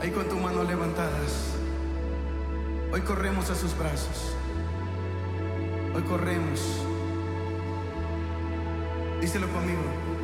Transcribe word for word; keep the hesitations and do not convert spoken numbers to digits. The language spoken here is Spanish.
Ahí con tu mano levantadas. Hoy corremos a sus brazos. Hoy corremos. Díselo conmigo.